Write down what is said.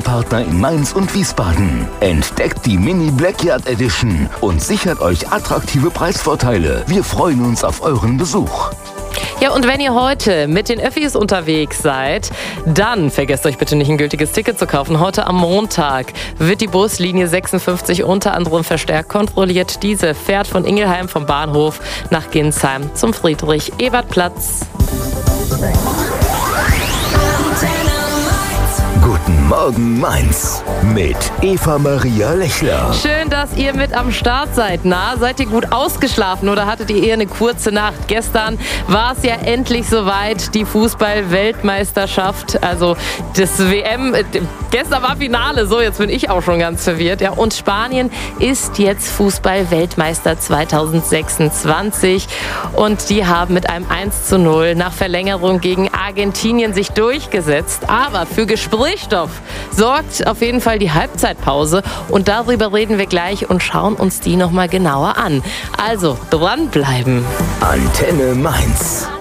Werbepartner in Mainz und Wiesbaden. Entdeckt die Mini Blackyard Edition und sichert euch attraktive Preisvorteile. Wir freuen uns auf euren Besuch. Ja, und wenn ihr heute mit den Öffis unterwegs seid, dann vergesst euch bitte nicht, ein gültiges Ticket zu kaufen. Heute am Montag wird die Buslinie 56 unter anderem verstärkt kontrolliert. Diese fährt von Ingelheim vom Bahnhof nach Ginsheim zum Friedrich-Ebert-Platz. Guten Morgen Mainz mit Eva-Maria Lechler. Schön, dass ihr mit am Start seid. Na, seid ihr gut ausgeschlafen oder hattet ihr eher eine kurze Nacht? Gestern war es ja endlich soweit, die Fußball-Weltmeisterschaft, also das WM. Gestern war Finale, so jetzt bin ich auch schon ganz verwirrt. Ja, und Spanien ist jetzt Fußball-Weltmeister 2026 und die haben mit einem 1:0 nach Verlängerung gegen Argentinien sich durchgesetzt. Aber für Gesprächsstoff sorgt auf jeden Fall die Halbzeitpause und darüber reden wir gleich und schauen uns die nochmal genauer an. Also dranbleiben. Antenne Mainz.